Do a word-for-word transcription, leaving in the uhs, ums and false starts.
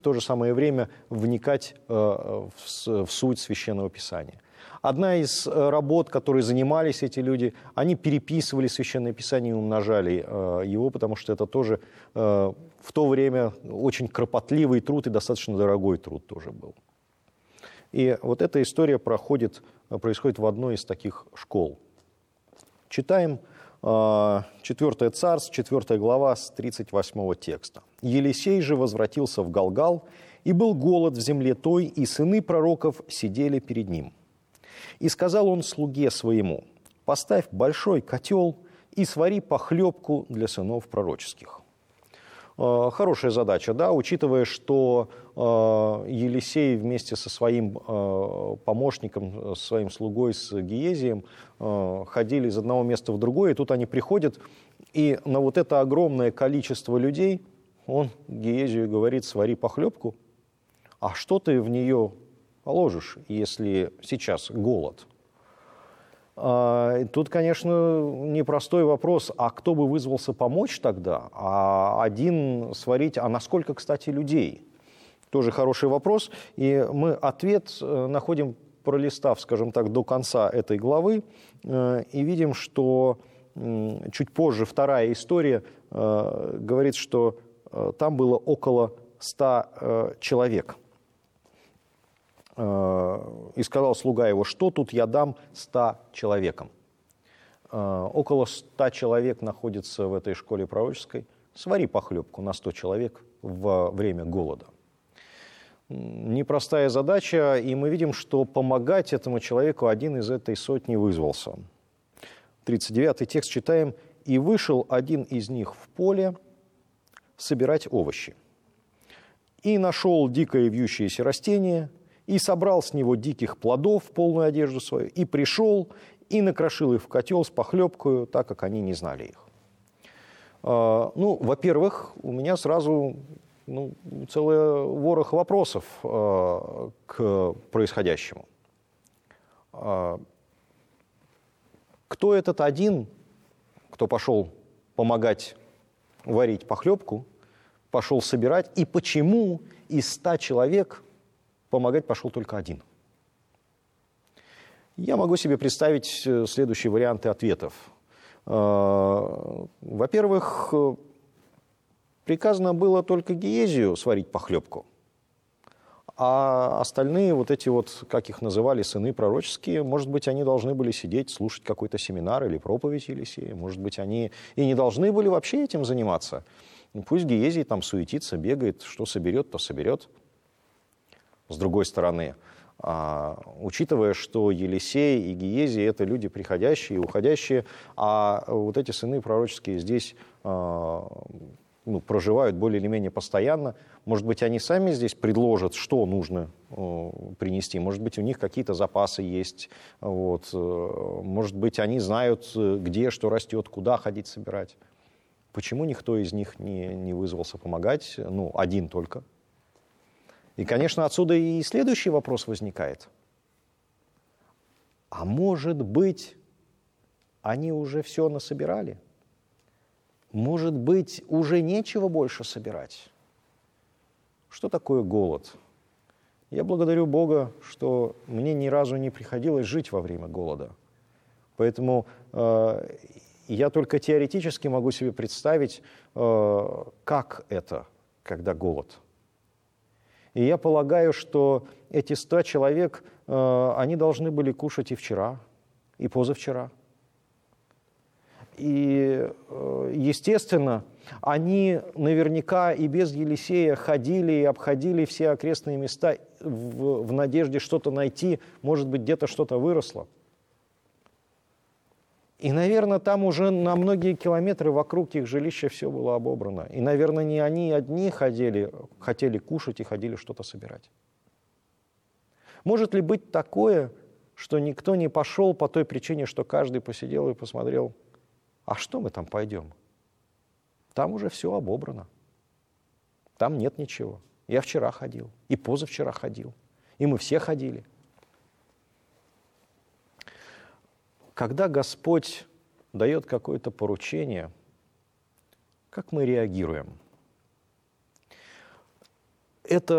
в то же самое время вникать в суть Священного Писания. Одна из работ, которой занимались эти люди, они переписывали Священное Писание и умножали его, потому что это тоже в то время очень кропотливый труд и достаточно дорогой труд тоже был. И вот эта история проходит, происходит в одной из таких школ. Читаем четвёртое Царств, четвёртая глава с тридцать восьмого текста. «Елисей же возвратился в Галгал, и был голод в земле той, и сыны пророков сидели перед ним. И сказал он слуге своему: поставь большой котел и свари похлебку для сынов пророческих». Хорошая задача, да, учитывая, что Елисей вместе со своим помощником, своим слугой, с Гиезием, ходили из одного места в другое, и тут они приходят, и на вот это огромное количество людей он Гиезию говорит: свари похлебку, а что ты в нее положишь, если сейчас голод? Тут, конечно, непростой вопрос, а кто бы вызвался помочь тогда? А один сварить, а на сколько, кстати, людей? Тоже хороший вопрос. И мы ответ находим, пролистав, скажем так, до конца этой главы, и видим, что чуть позже вторая история говорит, что там было около ста человек. И сказал слуга его: что тут я дам ста человекам? Около ста человек находится в этой школе пророческой. Свари похлебку на сто человек во время голода. Непростая задача, и мы видим, что помогать этому человеку один из этой сотни вызвался. тридцать девятый текст читаем: «И вышел один из них в поле собирать овощи, и нашел дикое вьющееся растение, и собрал с него диких плодов полную одежду свою, и пришел, и накрошил их в котел с похлебкою, так как они не знали их». Ну, во-первых, у меня сразу ну, целый ворох вопросов к происходящему. Кто этот один, кто пошел помогать варить похлебку, пошел собирать, и почему из ста человек помогать пошел только один? Я могу себе представить следующие варианты ответов. Во-первых, приказано было только Гиезию сварить похлебку, а остальные вот эти вот, как их называли, сыны пророческие, может быть, они должны были сидеть, слушать какой-то семинар или проповедь Елисея, может быть, они и не должны были вообще этим заниматься. Пусть Гиезий там суетится, бегает, что соберет, то соберет. С другой стороны, учитывая, что Елисей и Гиезий – это люди приходящие и уходящие, а вот эти сыны пророческие здесь ну, проживают более или менее постоянно, может быть, они сами здесь предложат, что нужно принести, может быть, у них какие-то запасы есть, вот. Может быть, они знают, где что растет, куда ходить собирать. Почему никто из них не, не вызвался помогать, ну, один только? И, конечно, отсюда и следующий вопрос возникает. А может быть, они уже все насобирали? Может быть, уже нечего больше собирать? Что такое голод? Я благодарю Бога, что мне ни разу не приходилось жить во время голода. Поэтому э, я только теоретически могу себе представить, э, как это, когда голод. И я полагаю, что эти сто человек, э, они должны были кушать и вчера, и позавчера. И, э, естественно, они наверняка и без Елисея ходили и обходили все окрестные места в, в надежде что-то найти, может быть, где-то что-то выросло. И, наверное, там уже на многие километры вокруг их жилища все было обобрано. И, наверное, не они одни ходили, хотели кушать и ходили что-то собирать. Может ли быть такое, что никто не пошел по той причине, что каждый посидел и посмотрел: а что мы там пойдем? Там уже все обобрано. Там нет ничего. Я вчера ходил, и позавчера ходил, и мы все ходили. Когда Господь дает какое-то поручение, как мы реагируем? Это